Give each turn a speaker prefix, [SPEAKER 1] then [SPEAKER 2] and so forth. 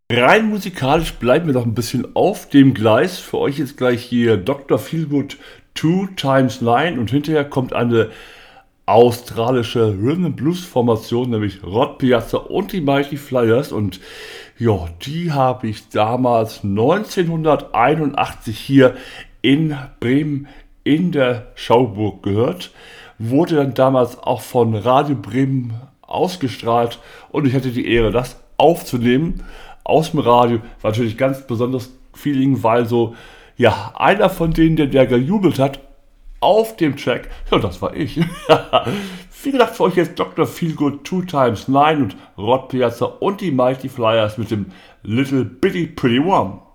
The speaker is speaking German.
[SPEAKER 1] Rein musikalisch bleiben wir noch ein bisschen auf dem Gleis. Für euch ist gleich hier Dr. Feelgood 2 times 9 und hinterher kommt eine australische Rhythm and Blues Formation, nämlich Rod Piazza und die Mighty Flyers, und ja, die habe ich damals 1981 hier in Bremen in der Schauburg gehört, wurde dann damals auch von Radio Bremen ausgestrahlt und ich hatte die Ehre, das aufzunehmen aus dem Radio. War natürlich ganz besonderes Feeling, weil so, ja, einer von denen, der gejubelt hat auf dem Track, ja, das war ich. Wie gesagt, für euch jetzt Dr. Feelgood 2 times 9 und Rod Piazza und die Mighty Flyers mit dem Little Bitty Pretty One.